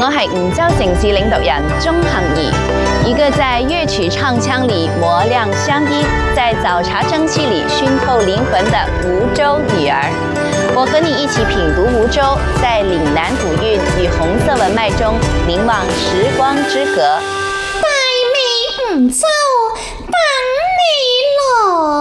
我係梧州城市領導人鐘杏兒，一個在樂曲唱腔裡磨亮鄉音，在早茶蒸汽裡熏透靈魂的梧州女兒。我和你一起品讀梧州，在嶺南古韻與紅色文脈中凝望時光之河。 大美梧州，但